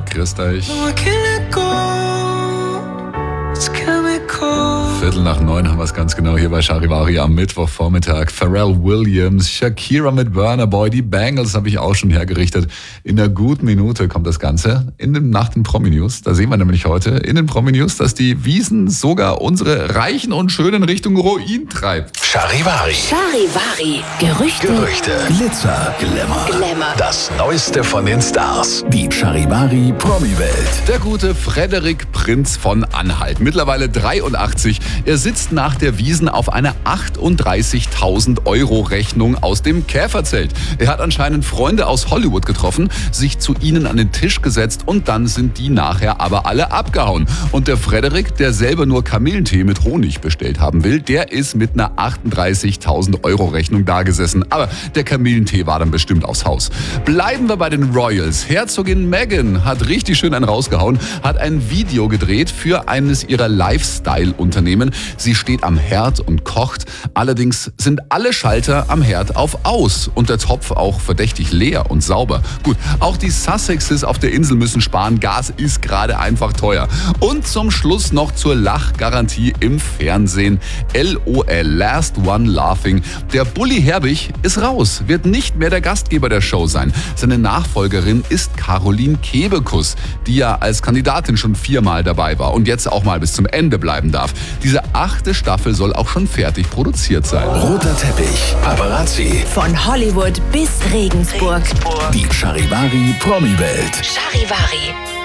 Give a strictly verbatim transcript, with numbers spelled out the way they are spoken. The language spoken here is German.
grüßt euch. Viertel nach neun haben wir es ganz genau hier bei Charivari am Mittwochvormittag. Pharrell Williams, Shakira mit Burna Boy, die Bangles habe ich auch schon hergerichtet. In einer guten Minute kommt das Ganze in den, nach den Promi-News. Da sehen wir nämlich heute in den Promi-News, dass die Wiesn sogar unsere Reichen und Schönen Richtung Ruin treibt. Charivari. Charivari. Gerüchte. Gerüchte. Glitzer, Glamour. Glamour. Das Neueste von den Stars. Die Charivari Promi-Welt. Der gute Frederik Prinz von Anhalt, mittlerweile dreiundachtzig. Er sitzt nach der Wiesn auf einer achtunddreißigtausend Euro Rechnung aus dem Käferzelt. Er hat anscheinend Freunde aus Hollywood getroffen, sich zu ihnen an den Tisch gesetzt und dann sind die nachher aber alle abgehauen. Und der Frederik, der selber nur Kamillentee mit Honig bestellt haben will, der ist mit einer achtunddreißigtausend Euro Rechnung dagesessen. Aber der Kamillentee war dann bestimmt aufs Haus. Bleiben wir bei den Royals. Herzogin Meghan hat richtig schön einen rausgehauen, hat ein Video gedreht für eines ihrer Lifestyle-Unternehmen. Sie steht am Herd und kocht. Allerdings sind alle Schalter am Herd auf aus und der Topf auch verdächtig leer und sauber. Gut, auch die Sussexes auf der Insel müssen sparen. Gas ist gerade einfach teuer. Und zum Schluss noch zur Lachgarantie im Fernsehen. LOL, Last One Laughing. Der Bully Herbig ist raus, wird nicht mehr der Gastgeber der Show sein. Seine Nachfolgerin ist Caroline Kebekus, die ja als Kandidatin schon viermal dabei war und jetzt auch mal bis zum Ende bleiben darf. Diese achte Staffel soll auch schon fertig produziert sein. Roter Teppich, Paparazzi. Von Hollywood bis Regensburg. Die Charivari Promi-Welt. Charivari.